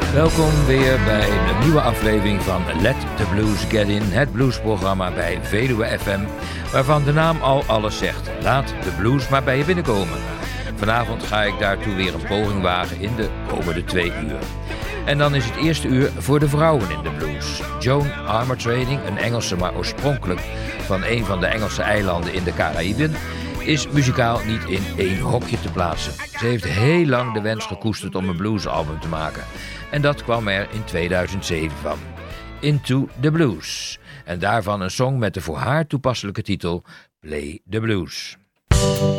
Welkom weer bij de nieuwe aflevering van Let the Blues Get In, het bluesprogramma bij Veluwe FM, waarvan de naam al alles zegt. Laat de blues maar bij je binnenkomen. Vanavond ga ik daartoe weer een poging wagen in de komende 2 uur. En dan is het eerste uur voor de vrouwen in de blues. Joan Armatrading, een Engelse maar oorspronkelijk van een van de Engelse eilanden in de Caraïben, is muzikaal niet in één hokje te plaatsen. Ze heeft heel lang de wens gekoesterd om een bluesalbum te maken. En dat kwam er in 2007 van. Into the Blues. En daarvan een song met de voor haar toepasselijke titel Play the Blues.